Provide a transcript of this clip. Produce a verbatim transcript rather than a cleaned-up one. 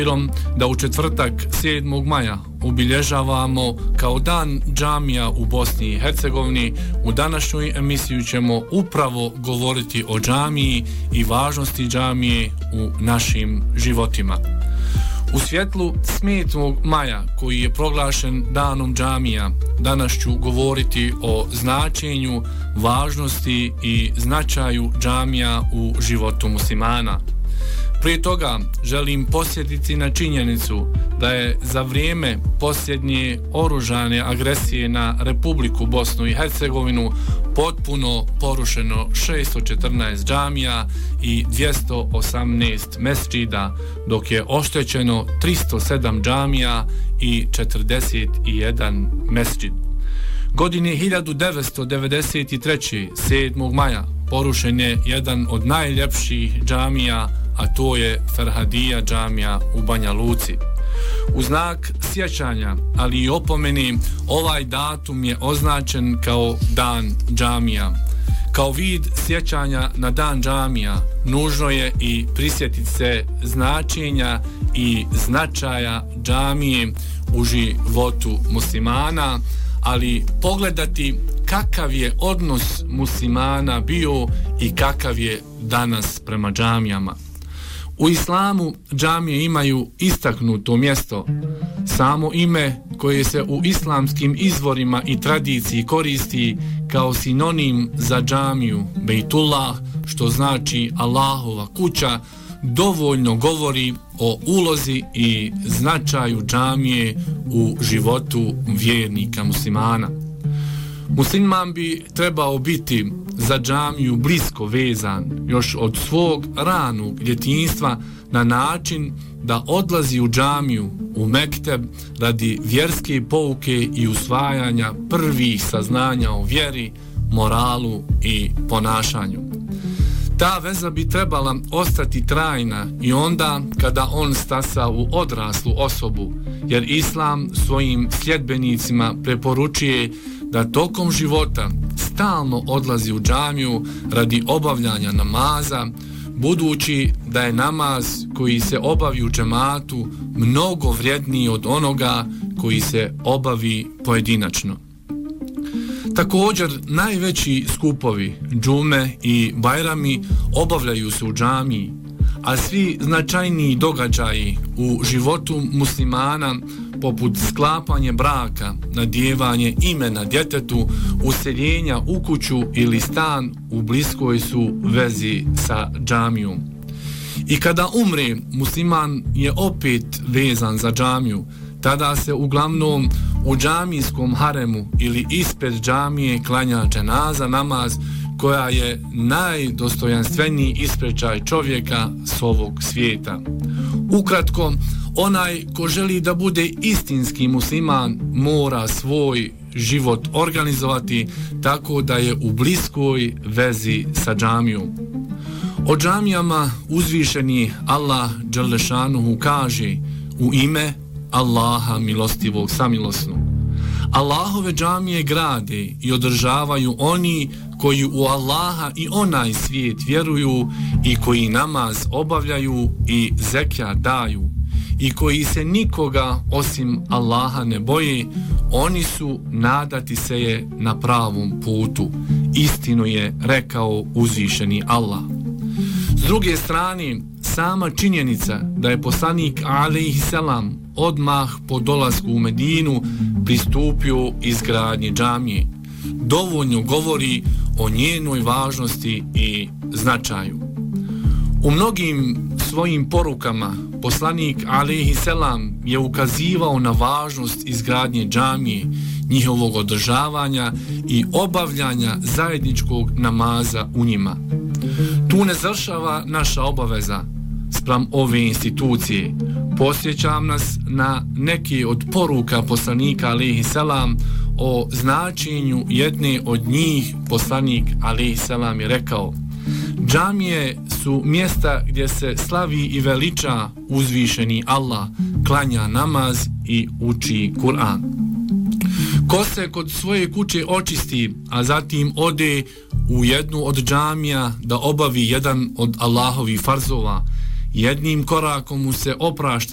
da u četvrtak sedmog maja obilježavamo kao dan džamija u Bosni i Hercegovini. U današnjoj emisiji ćemo upravo govoriti o džamiji i važnosti džamije u našim životima. U svjetlu sedmog maja, koji je proglašen danom džamija, danas ću govoriti o značenju, važnosti i značaju džamija u životu muslimana. Prije toga želim podsjetiti na činjenicu da je za vrijeme posljednje oružane agresije na Republiku Bosnu i Hercegovinu potpuno porušeno šesto četrnaest džamija i dvjesto osamnaest mesdžida, dok je oštećeno tristo sedam džamija i četrdeset jedan mesdžid. Godine hiljadu devetsto devedeset treće. sedmog maja porušen je jedan od najljepših džamija, a to je Ferhadija džamija u Banja Luci. U znak sjećanja, ali i opomeni, ovaj datum je označen kao dan džamija. Kao vid sjećanja na dan džamija, nužno je i prisjetiti se značenja i značaja džamije u životu muslimana, ali pogledati kakav je odnos muslimana bio i kakav je danas prema džamijama. U islamu džamije imaju istaknuto mjesto. Samo ime koje se u islamskim izvorima i tradiciji koristi kao sinonim za džamiju, Bejtullah, što znači Allahova kuća, dovoljno govori o ulozi i značaju džamije u životu vjernika muslimana. Musliman bi trebao biti za džamiju blisko vezan još od svog ranog djetinjstva na način da odlazi u džamiju, u mekteb, radi vjerske pouke i usvajanja prvih saznanja o vjeri, moralu i ponašanju. Ta veza bi trebala ostati trajna i onda kada on stasa u odraslu osobu, jer Islam svojim sljedbenicima preporučuje da tokom života stalno odlazi u džamiju radi obavljanja namaza, budući da je namaz koji se obavi u džematu mnogo vrijedniji od onoga koji se obavi pojedinačno. Također, najveći skupovi, džume i bajrami obavljaju se u džamiji, a svi značajniji događaji u životu muslimana, poput sklapanje braka, nadjevanje imena djetetu, useljenja u kuću ili stan, u bliskoj su vezi sa džamijom. I kada umre, musliman je opet vezan za džamiju. Tada se uglavnom u džamijskom haremu ili ispred džamije klanja dženaza namaz, koja je najdostojanstveniji isprečaj čovjeka s ovog svijeta. Ukratko, onaj ko želi da bude istinski musliman mora svoj život organizovati tako da je u bliskoj vezi sa džamijom. O džamijama uzvišeni Allah dželešanuhu kaže: u ime Allaha milostivog samilosnog. Allahove džamije grade i održavaju oni koji u Allaha i onaj svijet vjeruju i koji namaz obavljaju i zekijat daju i koji se nikoga osim Allaha ne boje, oni su nadati se je na pravom putu. Istinu je rekao uzvišeni Allah. S druge strane, sama činjenica da je poslanik alejhiselam odmah po dolasku u Medinu pristupio izgradnji džamije dovoljno govori o njenoj važnosti i značaju. U mnogim svojim porukama poslanik alejhiselam je ukazivao na važnost izgradnje džamije, njihovog održavanja i obavljanja zajedničkog namaza u njima. Tu ne završava naša obaveza spram ove institucije. Posjećam nas na neke od poruka poslanika alejhiselam. O značenju jedne od njih poslanik alejhiselam je rekao: džamije su mjesta gdje se slavi i veliča uzvišeni Allah, klanja namaz i uči Kur'an. Ko se kod svoje kuće očisti, a zatim ode u jednu od džamija da obavi jedan od Allahovih farzova, jednim korakom mu se oprašta